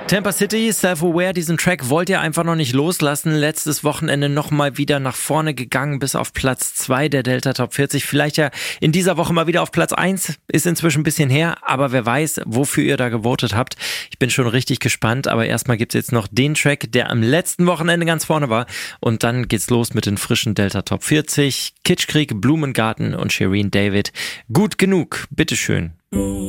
Tampa City, Self-Aware, diesen Track wollt ihr einfach noch nicht loslassen. Letztes Wochenende nochmal wieder nach vorne gegangen bis auf Platz 2 der Delta Top 40. Vielleicht ja in dieser Woche mal wieder auf Platz 1. Ist inzwischen ein bisschen her, aber wer weiß, wofür ihr da gewotet habt. Ich bin schon richtig gespannt, aber erstmal gibt's jetzt noch den Track, der am letzten Wochenende ganz vorne war. Und dann geht's los mit den frischen Delta Top 40. Kitschkrieg, Blumengarten und Shireen David. Gut genug, bitteschön.